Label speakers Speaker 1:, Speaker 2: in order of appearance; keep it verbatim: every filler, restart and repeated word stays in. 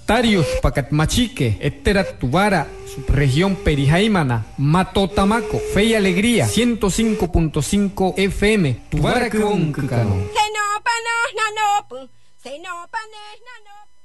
Speaker 1: Tarius Pacatmachique, Etera Tubara, subregión Perijaimana, Matotamaco, Fe y Alegría, ciento cinco punto cinco F M, Tubara Kuonkano.